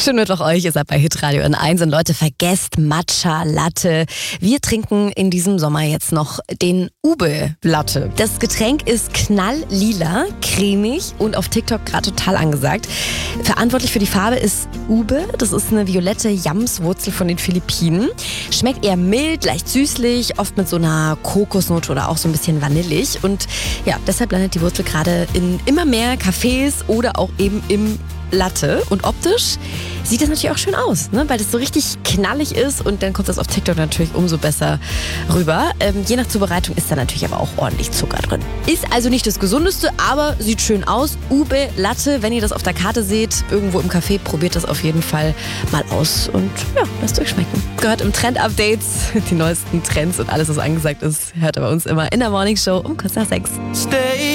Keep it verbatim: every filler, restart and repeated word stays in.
Schön Mittwoch euch, ihr seid bei Hitradio N eins und Leute, vergesst Matcha Latte. Wir trinken in diesem Sommer jetzt noch den Ube Latte. Das Getränk ist knalllila, cremig und auf TikTok gerade total angesagt. Verantwortlich für die Farbe ist Ube, das ist eine violette Yamswurzel von den Philippinen. Schmeckt eher mild, leicht süßlich, oft mit so einer Kokosnote oder auch so ein bisschen vanillig. Und ja, deshalb landet die Wurzel gerade in immer mehr Cafés oder auch eben im Latte. Und optisch sieht das natürlich auch schön aus, ne? Weil das so richtig knallig ist und dann kommt das auf TikTok natürlich umso besser rüber. Ähm, je nach Zubereitung ist da natürlich aber auch ordentlich Zucker drin. Ist also nicht das Gesundeste, aber sieht schön aus. Ube Latte, wenn ihr das auf der Karte seht, irgendwo im Café, probiert das auf jeden Fall mal aus und ja, lasst euch schmecken. Gehört im Trend-Updates, die neuesten Trends und alles, was angesagt ist, hört ihr bei uns immer in der Morning Show um kurz nach sechs. Stay